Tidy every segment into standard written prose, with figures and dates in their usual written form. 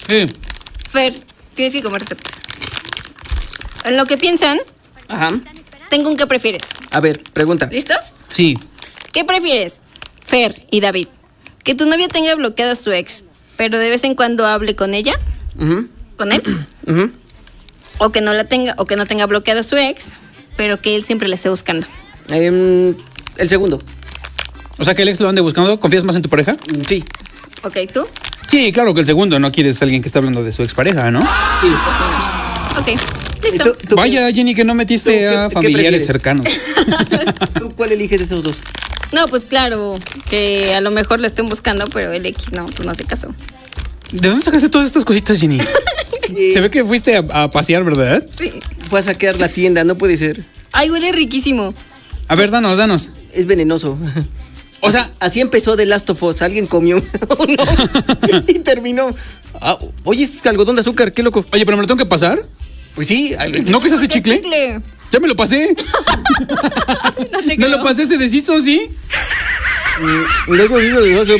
Fer, tienes que comer esta pizza. En lo que piensan, Ajá. tengo un ¿qué prefieres? A ver, pregunta. ¿Listos? Sí. ¿Qué prefieres? Fer y David, que tu novia tenga bloqueado a su ex, pero de vez en cuando hable con ella, Ujú, con él, ujú. o que no la tenga, o que no tenga bloqueado a su ex, pero que él siempre la esté buscando. El segundo. O sea, que el ex lo ande buscando. ¿Confías más en tu pareja? Sí. ¿Ok, tú? Sí, claro que el segundo. No quieres a alguien que está hablando de su expareja, ¿no? Sí. Pues sí, no. Ok, ¿Y listo. tú Vaya, Jenny, que no ¿Tú metiste qué- a qué familiares prefieres? cercanos. ¿Tú cuál eliges de esos dos? No, pues claro, que a lo mejor le estén buscando, pero el X no, pues no hace caso. ¿De dónde sacaste todas estas cositas, Jenny? Se ve que fuiste a pasear, ¿verdad? Sí. Fue a saquear la tienda, no puede ser. Ay, huele riquísimo. A ver, danos. Es venenoso. O sea, Así empezó The Last of Us. Alguien comió uno y terminó. Ah, oye, es algodón de azúcar, qué loco. oye, pero me lo tengo que pasar. Pues sí. ¿No que se hace ¿Qué chicle? Ya me lo pasé. No te Me creo. lo pasé, se deshizo, ¿sí? Luego digo,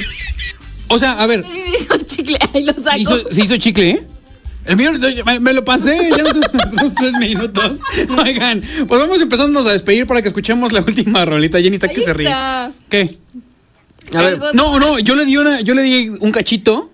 O sea, a ver, Sí, sí, hizo chicle, ahí lo saco. se hizo chicle, ¿eh? El mío, me lo pasé, ya los 3 minutos. Oigan, pues vamos empezándonos a despedir para que escuchemos la última rolita. Jenny está que Ahí se ríe. está. ¿Qué? A ver, Algo- No, yo le di un cachito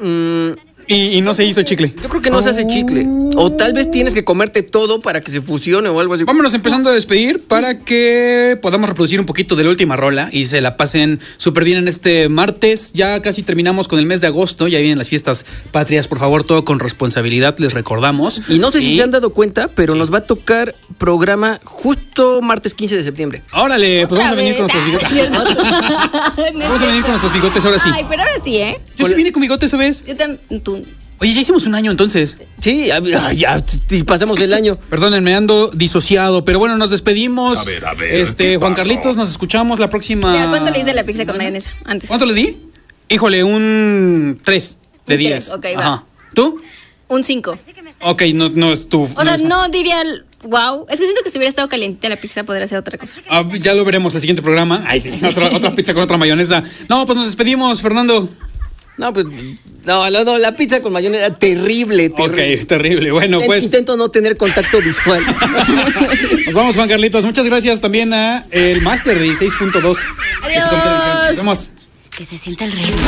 y no se hizo chicle. yo creo que no se hace chicle. O tal vez tienes que comerte todo para que se fusione o algo así. Vámonos empezando a despedir para que podamos reproducir un poquito de la última rola y se la pasen súper bien en este martes. Ya casi terminamos con el mes de agosto, ya vienen las fiestas patrias. Por favor, todo con responsabilidad, les recordamos. Y no sé si se han dado cuenta, pero nos va a tocar programa justo martes 15 de septiembre. Órale, pues vamos a venir con nuestros bigotes. Vamos a venir con nuestros bigotes ahora sí. Ay, pero ahora sí, ¿eh? Yo sí vine con bigotes esa vez. Yo también. Tú. Oye, ya hicimos un año entonces. Sí, ya y pasamos el año. Perdónenme, ando disociado, pero bueno, nos despedimos. A ver, ¿qué Juan pasó? Carlitos, nos escuchamos la próxima. Ya, ¿cuánto le hice la pizza con mayonesa antes? ¿Cuánto le di? Híjole, un 3 de Un 10. 3, ok, va. Ajá. ¿Tú? Un 5. Ok, no es tu. O sea, es- no diría, wow. Es que siento que si hubiera estado calientita la pizza podría ser otra cosa. Ah, ya lo veremos el siguiente programa. Ay, sí. Otra pizza con otra mayonesa. No, pues nos despedimos, Fernando. No, pues. No, la pizza con mayonesa, terrible. Ok, terrible. Bueno, pues. Intento no tener contacto visual. Nos vamos, Juan Carlitos. Muchas gracias también a el Máster de 16.2. Adiós. Nos vemos. Que se sienta el ritmo.